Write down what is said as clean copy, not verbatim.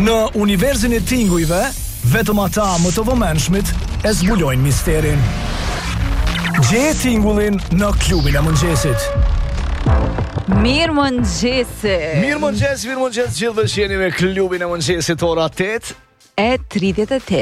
Në universin e tingujve, vetëm ata më të vëmendshmit e zbulojnë misterin. Gjeje tingullin në klubin e mëngjesit. Mirë mëngjesi. Mirë mëngjes gjithëve që jeni me klubin e mëngjesit ora 8:38.